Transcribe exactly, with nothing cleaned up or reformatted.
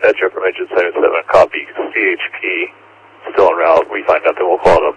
dispatcher from engine seven seven, copy C H P, still en route. We find nothing, we'll call it up.